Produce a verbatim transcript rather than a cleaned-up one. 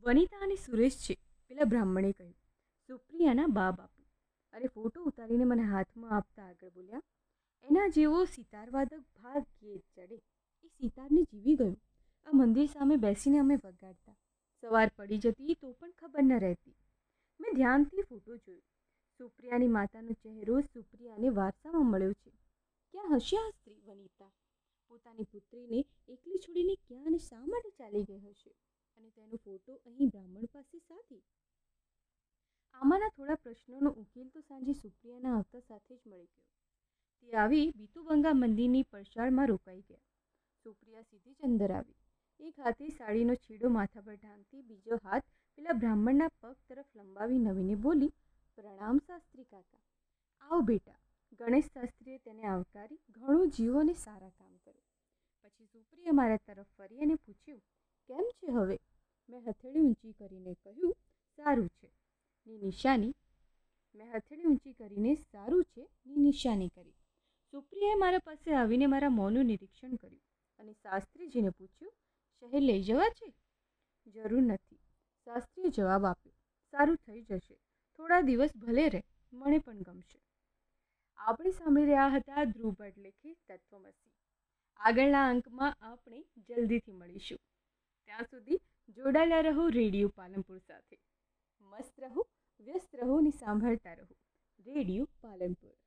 વનિતા અને સુરેશ છે, પેલા બ્રાહ્મણે કહ્યું. સુપ્રિયાના બા બાપુ અને ફોટો ઉતારીને મને હાથમાં આપતા આગળ બોલ્યા, એના જેવો સિતારવાદક ભાગ્યે ચડે. એ સિતારને જીવી ગયો. આ મંદિર સામે બેસીને અમે વગાડતા. સવાર પડી જતી તો પણ ખબર ન રહેતી. મેં ધ્યાનથી ફોટો જોયો. સુપ્રિયાની માતાનો ચહેરો સુપ્રિયાને વારસામાં મળ્યો છે. ક્યાં હશે આ સ્ત્રી વનિતા? પોતાની પુત્રીને એકલી છોડીને ક્યાં અને શા માટે ચાલી ગઈ હશે? અને તેનો ફોટો અહીં બ્રાહ્મણ પાસે સાથી? આમાંના થોડા પ્રશ્નોનો ઉકેલ તો સાંજે સુપ્રિયાના આવતા સાથે જ મળી ગયો. તે આવી બીતુબંગા મંદિરની પરસાળમાં રોકાઈ ગયા. સુપ્રિયા સીધી જ અંદર આવી. એક હાથે સાડીનો છીડો માથા પર ઢાંકતી, બીજો હાથ પેલા બ્રાહ્મણના પગ તરફ લંબાવી નવીને બોલી, પ્રણામ શાસ્ત્રી કાકા. આવો બેટા. ગણેશ શાસ્ત્રીએ તેને આવકારી, ઘણું જીવો અને સારા કામ કરો. પછી સુપ્રિયા મારા તરફ ફરી અને પૂછ્યું, કેમ છે હવે? મેં હથેળી ઊંચી કરીને કહ્યું, સારું છે ની નિશાની. મેં હથેળી ઊંચી કરીને સારું છે ની નિશાની કરી. સુપ્રિયાએ મારા પાસે આવીને મારા મોંનું નિરીક્ષણ કર્યું અને શાસ્ત્રીજીને પૂછ્યું, શહેર લઈ જવા છે? જરૂર નથી, શાસ્ત્રીએ જવાબ આપ્યો. સારું થઈ જશે. થોડા દિવસ ભલે રહે, મને પણ ગમશે. આપણે સાંભળી રહ્યા હતા ધ્રુવ ભટ્ટ લેખિત તત્વમસી. આગળના અંકમાં આપણે જલ્દીથી મળીશું. ત્યાં સુધી જોડાયેલા રહો રેડિયો પાલનપુર સાથે. મસ્ત રહો, વ્યસ્ત રહો અને સાંભળતા રહો રેડિયો પાલનપુર.